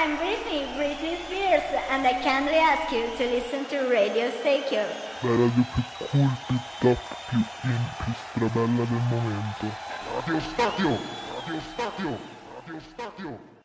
I'm Britney Spears, and I kindly ask you to listen to Radio Stay. La radio più cool, più top, più in, più strabella del momento. Radio Stadio! Radio Stadio! Radio Stadio!